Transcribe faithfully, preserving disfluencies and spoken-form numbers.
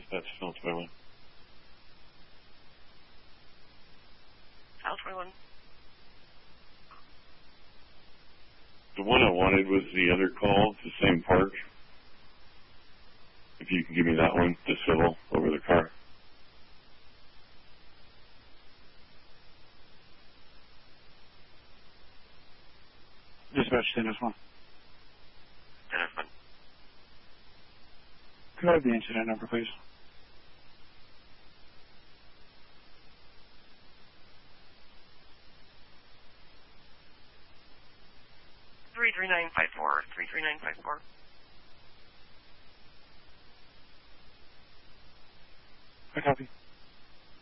That's South Island. South Island. The one I wanted was the other call, the same park. If you can give me that one, the civil over the car. Dispatch Dennis one. Dennis one. Could I have the incident number, please? Three three nine five four. Three three nine five four. I copy.